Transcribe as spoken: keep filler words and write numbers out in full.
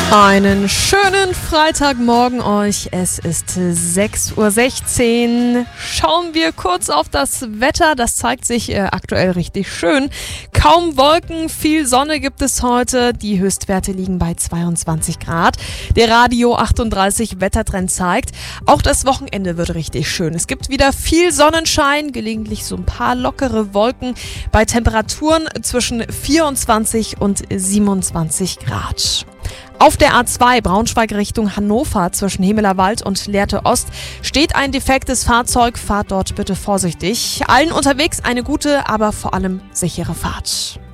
Einen schönen Freitagmorgen euch. Es ist sechs Uhr sechzehn. Schauen wir kurz auf das Wetter. Das zeigt sich äh, aktuell richtig schön. Kaum Wolken, viel Sonne gibt es heute. Die Höchstwerte liegen bei zweiundzwanzig Grad. Der Radio achtunddreißig Wettertrend zeigt, auch das Wochenende wird richtig schön. Es gibt wieder viel Sonnenschein, gelegentlich so ein paar lockere Wolken bei Temperaturen zwischen vierundzwanzig und siebenundzwanzig Grad. Auf der A zwei Braunschweig Richtung Hannover zwischen Hemelerwald und Lehrte Ost steht ein defektes Fahrzeug. Fahrt dort bitte vorsichtig. Allen unterwegs eine gute, aber vor allem sichere Fahrt.